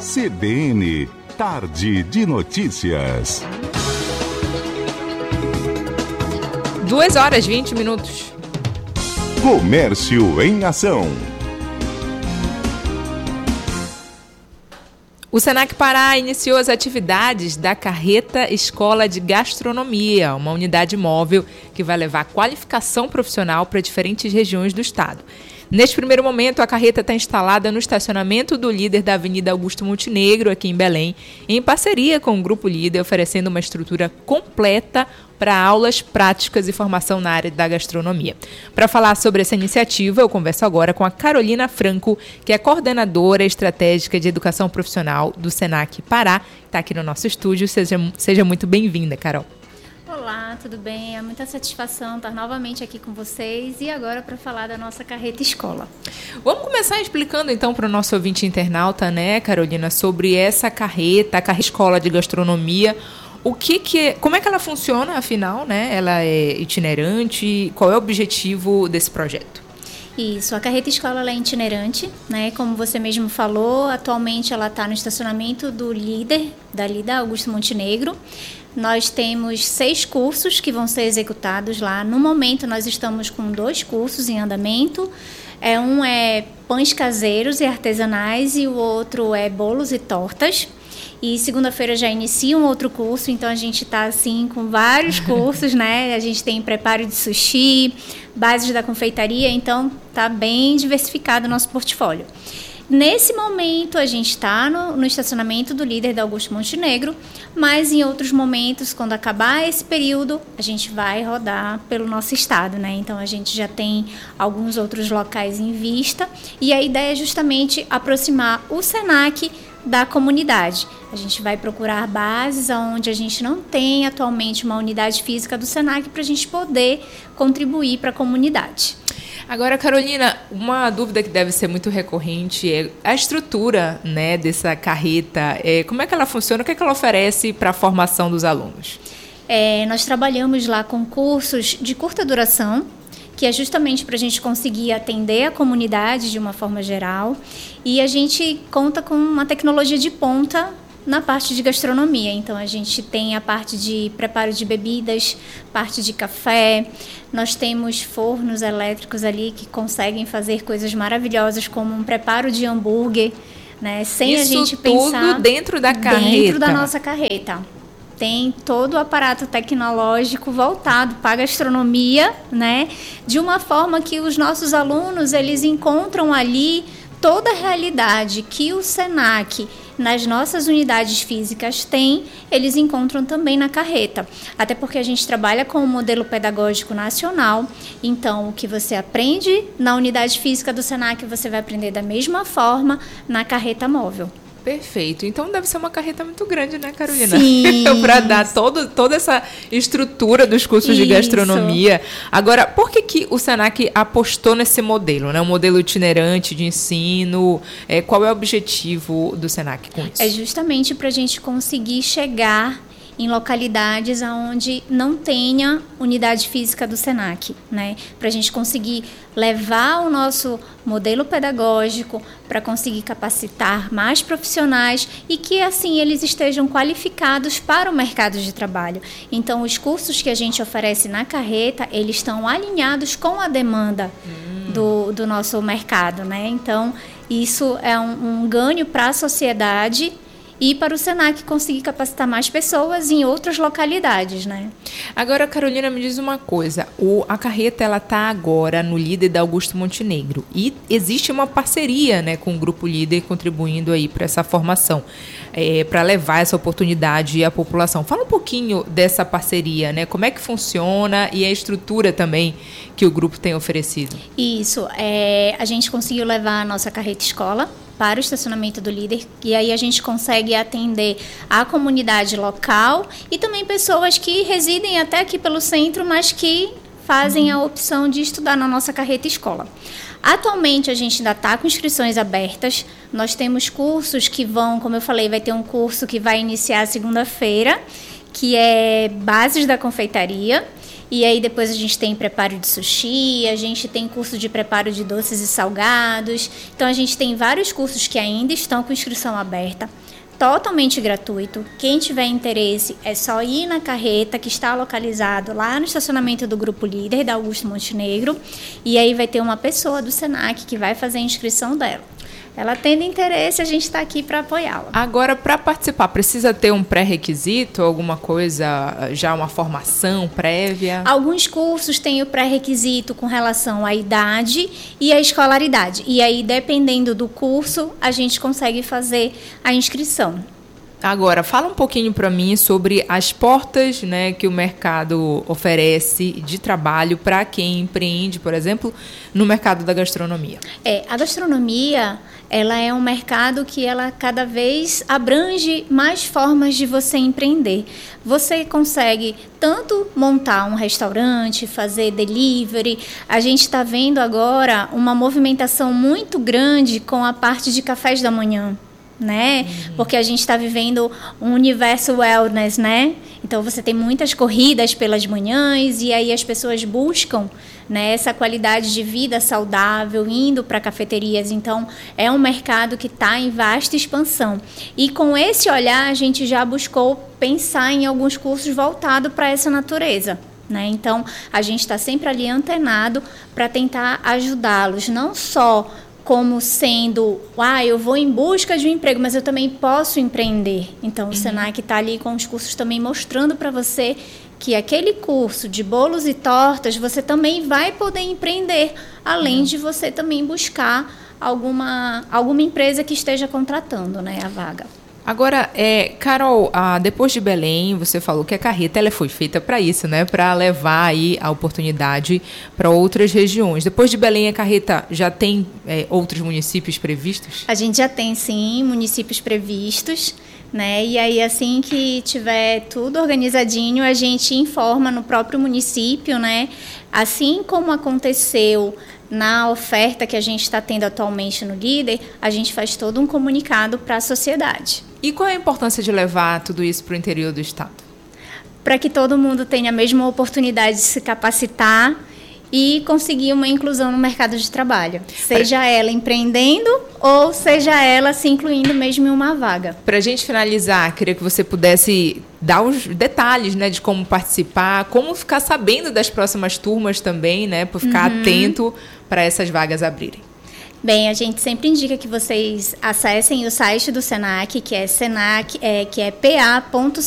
CBN, Tarde de Notícias. 2h20. Comércio em Ação. O Senac Pará iniciou as atividades da Carreta Escola de Gastronomia, uma unidade móvel que vai levar qualificação profissional para diferentes regiões do estado. Neste primeiro momento, a carreta está instalada no estacionamento do Líder da Avenida Augusto Montenegro, aqui em Belém, em parceria com o Grupo Líder, oferecendo uma estrutura completa para aulas práticas e formação na área da gastronomia. Para falar sobre essa iniciativa, eu converso agora com a Carolina Franco, que é coordenadora estratégica de educação profissional do Senac Pará, está aqui no nosso estúdio. Seja muito bem-vinda, Carol. Olá, tudo bem? É muita satisfação estar novamente aqui com vocês e agora para falar da nossa carreta escola. Vamos começar explicando então para o nosso ouvinte internauta, né, Carolina, sobre essa carreta, a Carreta Escola de Gastronomia. Como é que ela funciona, afinal, né? Ela é itinerante? Qual é o objetivo desse projeto? Isso, a Carreta Escola ela é itinerante, né? Como você mesmo falou, atualmente ela está no estacionamento do Líder, dali da Augusto Montenegro. Nós temos 6 cursos que vão ser executados lá. No momento, nós estamos com 2 cursos em andamento. Um é pães caseiros e artesanais e o outro é bolos e tortas. E segunda-feira já inicia um outro curso, então a gente está assim com vários cursos, né? A gente tem preparo de sushi, bases da confeitaria, então está bem diversificado o nosso portfólio. Nesse momento, a gente está no estacionamento do Líder da Augusto Montenegro, mas em outros momentos, quando acabar esse período, a gente vai rodar pelo nosso estado, né? Então, a gente já tem alguns outros locais em vista e a ideia é justamente aproximar o Senac da comunidade. A gente vai procurar bases onde a gente não tem atualmente uma unidade física do Senac para a gente poder contribuir para a comunidade. Agora, Carolina, uma dúvida que deve ser muito recorrente é a estrutura, né, dessa carreta. Como é que ela funciona? O que é que ela oferece para a formação dos alunos? Nós trabalhamos lá com cursos de curta duração, que é justamente para a gente conseguir atender a comunidade de uma forma geral. E a gente conta com uma tecnologia de ponta na parte de gastronomia. Então, a gente tem a parte de preparo de bebidas, parte de café. Nós temos fornos elétricos ali que conseguem fazer coisas maravilhosas, como um preparo de hambúrguer, né? Sem a gente pensar... Isso tudo dentro da carreta? Dentro da nossa carreta. Tem todo o aparato tecnológico voltado para a gastronomia, né? De uma forma que os nossos alunos, eles encontram ali toda a realidade que o Senac, nas nossas unidades físicas, tem, eles encontram também na carreta. Até porque a gente trabalha com o modelo pedagógico nacional, então o que você aprende na unidade física do Senac, você vai aprender da mesma forma na carreta móvel. Perfeito. Então deve ser uma carreta muito grande, né, Carolina? Sim. Para dar toda essa estrutura dos cursos de gastronomia. Agora, por que o Senac apostou nesse modelo, né? Um modelo itinerante de ensino? Qual é o objetivo do Senac com isso? É justamente para a gente conseguir chegar em localidades onde não tenha unidade física do Senac, né? Para a gente conseguir levar o nosso modelo pedagógico para conseguir capacitar mais profissionais e que assim eles estejam qualificados para o mercado de trabalho. Então, os cursos que a gente oferece na carreta, eles estão alinhados com a demanda do nosso mercado, né? Então, isso é um ganho para a sociedade e para o Senac conseguir capacitar mais pessoas em outras localidades, né? Agora, Carolina, me diz uma coisa. A carreta, ela está agora no Líder da Augusto Montenegro. E existe uma parceria, né, com o Grupo Líder contribuindo aí para essa formação, para levar essa oportunidade à população. Fala um pouquinho dessa parceria, né? Como é que funciona e a estrutura também que o grupo tem oferecido? Isso. A gente conseguiu levar a nossa carreta escola para o estacionamento do Líder, e aí a gente consegue atender a comunidade local e também pessoas que residem até aqui pelo centro, mas que fazem a opção de estudar na nossa carreta escola. Atualmente a gente ainda está com inscrições abertas, nós temos cursos que vão, como eu falei, vai ter um curso que vai iniciar segunda-feira, que é Bases da Confeitaria, E aí depois a gente tem preparo de sushi, a gente tem curso de preparo de doces e salgados. Então a gente tem vários cursos que ainda estão com inscrição aberta, totalmente gratuito. Quem tiver interesse é só ir na carreta, que está localizado lá no estacionamento do Grupo Líder, da Augusto Montenegro, e aí vai ter uma pessoa do Senac que vai fazer a inscrição dela. Ela tendo interesse, a gente está aqui para apoiá-la. Agora, para participar, precisa ter um pré-requisito, alguma coisa, já uma formação prévia? Alguns cursos têm o pré-requisito com relação à idade e à escolaridade. E aí, dependendo do curso, a gente consegue fazer a inscrição. Agora, fala um pouquinho para mim sobre as portas, né, que o mercado oferece de trabalho para quem empreende, por exemplo, no mercado da gastronomia. A gastronomia, ela é um mercado que ela cada vez abrange mais formas de você empreender. Você consegue tanto montar um restaurante, fazer delivery. A gente está vendo agora uma movimentação muito grande com a parte de cafés da manhã, né? Porque a gente está vivendo um universo wellness, né? Então você tem muitas corridas pelas manhãs e aí as pessoas buscam, né, essa qualidade de vida saudável, indo para cafeterias. Então é um mercado que está em vasta expansão. E com esse olhar a gente já buscou pensar em alguns cursos voltados para essa natureza, né? Então a gente está sempre ali antenado para tentar ajudá-los, não só como sendo, eu vou em busca de um emprego, mas eu também posso empreender. Então, o Senac está ali com os cursos também mostrando para você que aquele curso de bolos e tortas, você também vai poder empreender, além de você também buscar alguma empresa que esteja contratando, né, a vaga. Agora, Carol, depois de Belém, você falou que a carreta ela foi feita para isso, né? Para levar aí a oportunidade para outras regiões. Depois de Belém, a carreta já tem outros municípios previstos? A gente já tem, sim, municípios previstos, né? E aí, assim que tiver tudo organizadinho, a gente informa no próprio município, né? Assim como aconteceu na oferta que a gente está tendo atualmente no Líder, a gente faz todo um comunicado para a sociedade. E qual é a importância de levar tudo isso para o interior do estado? Para que todo mundo tenha a mesma oportunidade de se capacitar e conseguir uma inclusão no mercado de trabalho. Seja ela empreendendo ou seja ela se incluindo mesmo em uma vaga. Para a gente finalizar, queria que você pudesse dar os detalhes, né, de como participar, como ficar sabendo das próximas turmas também, né, para ficar atento para essas vagas abrirem. Bem, a gente sempre indica que vocês acessem o site do Senac, que é pa.senac.br.